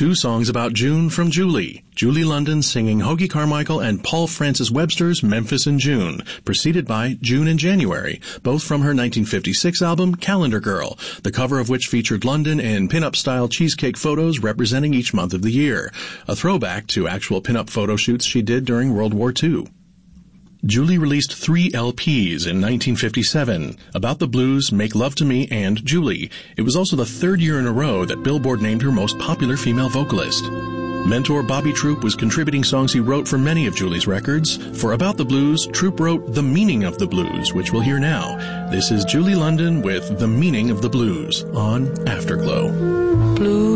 Two songs about June from Julie. Julie London singing Hoagy Carmichael and Paul Francis Webster's Memphis in June, preceded by June in January, both from her 1956 album Calendar Girl, the cover of which featured London in pinup-style cheesecake photos representing each month of the year, a throwback to actual pinup photo shoots she did during World War II. Julie released 3 LPs in 1957, About the Blues, Make Love to Me, and Julie. It was also the 3rd year in a row that Billboard named her most popular female vocalist. Mentor Bobby Troup was contributing songs he wrote for many of Julie's records. For About the Blues, Troup wrote The Meaning of the Blues, which we'll hear now. This is Julie London with The Meaning of the Blues on Afterglow. Blue.